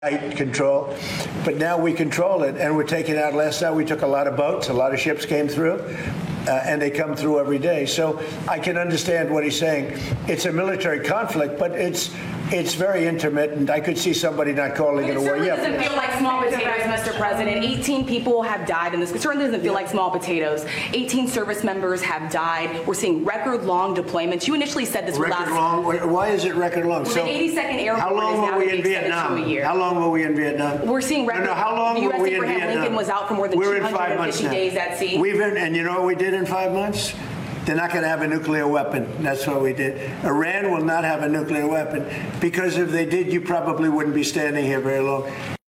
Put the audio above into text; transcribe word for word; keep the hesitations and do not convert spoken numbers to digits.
tight control, but now we control it, and we're taking out. Last night we took a lot of boats, a lot of ships came through, uh, and they come through every day. So I can understand what he's saying. It's a military conflict, but it's it's very intermittent. I could see somebody not calling It it a war. certainly Yeah, doesn't feel like small potatoes, Mister President. eighteen people have died in this. It certainly doesn't feel like small potatoes. eighteen service members have died. We're seeing record-long deployments. You initially said this would record last. long. Why is it record long? Well, the eighty-second Airborne how long is now were we to be in extended Vietnam? to a year. How long were we in Vietnam? We're seeing record. No, no, how long the were U S we in Abraham Vietnam? Lincoln was out for more than We're two in five hundred months fifty now. days at sea. We've been, and you know what we did in five months? They're not going to have a nuclear weapon. That's what we did. Iran will not have a nuclear weapon, because if they did, you probably wouldn't be standing here very long.